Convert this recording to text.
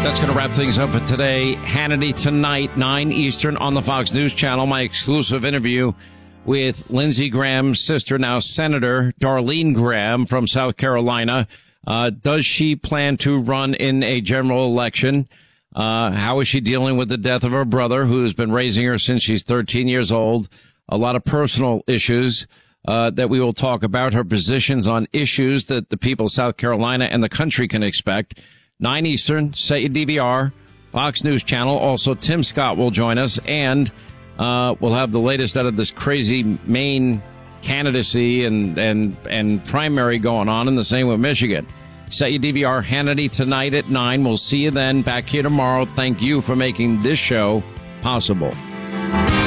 That's going to wrap things up for today. Hannity tonight, 9 Eastern on the Fox News Channel. My exclusive interview with Lindsey Graham's sister, now Senator Darlene Graham from South Carolina. Does she plan to run in a general election? How is she dealing with the death of her brother, who's been raising her since she's 13 years old? A lot of personal issues that we will talk about, her positions on issues that the people of South Carolina and the country can expect. 9 Eastern, set your DVR, Fox News Channel. Also, Tim Scott will join us, and we'll have the latest out of this crazy Maine candidacy and primary going on, and the same with Michigan. Set your DVR, Hannity tonight at 9. We'll see you then. Back here tomorrow. Thank you for making this show possible.